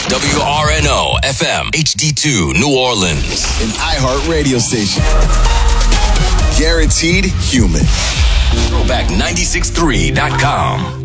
WRNO FM HD2 New Orleans. An iHeart radio station. Guaranteed human. Throwback963.com.